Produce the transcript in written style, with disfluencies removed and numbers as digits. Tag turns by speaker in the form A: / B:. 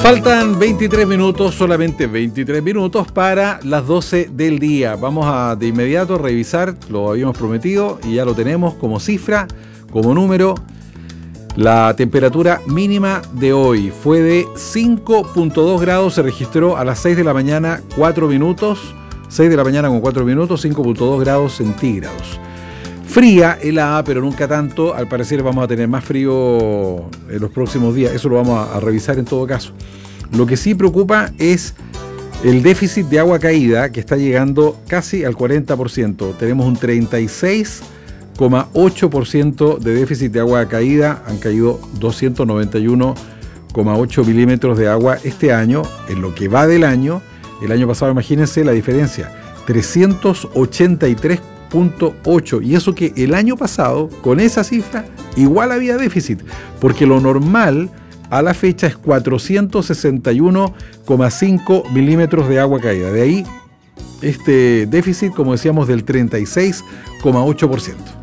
A: Faltan 23 minutos, solamente 23 minutos para las 12 del día. Vamos a de inmediato revisar, lo habíamos prometido y ya lo tenemos como cifra, como número. La temperatura mínima de hoy fue de 5.2 grados, se registró a las 6 de la mañana, 4 minutos. 6 de la mañana con 4 minutos, 5.2 grados centígrados. Fría, helada, pero nunca tanto. Al parecer vamos a tener más frío en los próximos días. Eso lo vamos a revisar en todo caso. Lo que sí preocupa es el déficit de agua caída, que está llegando casi al 40%. Tenemos un 36,8% de déficit de agua caída. Han caído 291,8 milímetros de agua este año, en lo que va del año. El año pasado, imagínense la diferencia, 383,8. Y eso que el año pasado, con esa cifra, igual había déficit, porque lo normal a la fecha es 461,5 milímetros de agua caída. De ahí este déficit, como decíamos, del 36,8%.